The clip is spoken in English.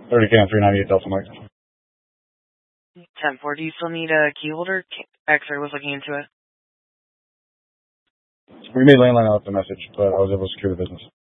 30K and 398 Delta Mike. 10-4, do you still need a key holder? X-ray was looking into it. We made landline out the message, but I was able to secure the business.